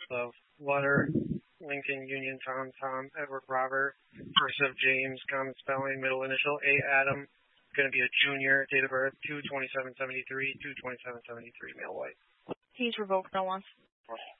of Letter, Lincoln, Union, Tom, Edward, Robert, first of James, common spelling, middle initial, A. Adam, going to be a junior, date of birth, 2/27/73, 2/27/73, male white. He's revoked no once.